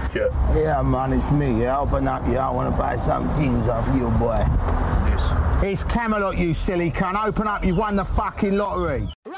Stuart. Yeah, man, it's me. Yeah, open up. Yeah, I want to buy some things off you, boy. Yes. It's Camelot, you silly cunt. Open up. You've won the fucking lottery.